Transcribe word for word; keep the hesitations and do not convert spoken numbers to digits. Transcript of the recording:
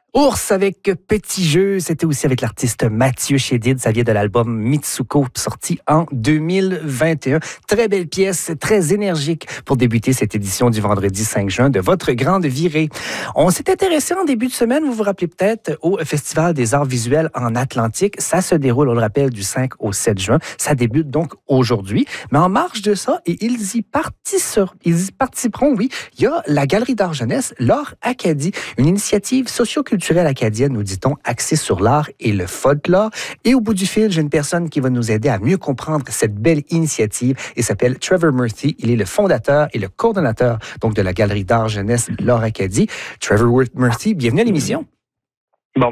Ours avec Petit Jeu, c'était aussi avec l'artiste Mathieu Chédid. Ça vient de l'album Mitsuko, sorti en deux mille vingt et un. Très belle pièce, très énergique pour débuter cette édition du vendredi cinq juin de votre grande virée. On s'est intéressé en début de semaine, vous vous rappelez peut-être, au Festival des arts visuels en Atlantique. Ça se déroule, on le rappelle, du cinq au sept juin. Ça débute donc aujourd'hui. Mais en marge de ça, et ils y participeront, ils y participeront, oui, il y a la Galerie d'art jeunesse, l'Art Acadie, une initiative socio-culturelle acadienne, nous dit-on, axée sur l'art et le folklore. Et au bout du fil, j'ai une personne qui va nous aider à mieux comprendre cette belle initiative. Il s'appelle Trevor Murphy. Il est le fondateur et le coordonnateur donc de la Galerie d'art jeunesse L'Art Acadie. Trevor Murphy, bienvenue à l'émission.